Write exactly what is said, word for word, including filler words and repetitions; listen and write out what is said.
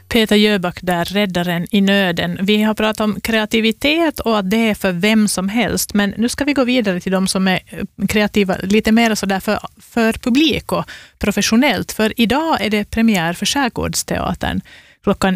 Peter Jöback där, räddaren i nöden. Vi har pratat om kreativitet och att det är för vem som helst. Men nu ska vi gå vidare till de som är kreativa lite mer så där för, för publik och professionellt. För idag är det premiär för Skärgårdsteatern klockan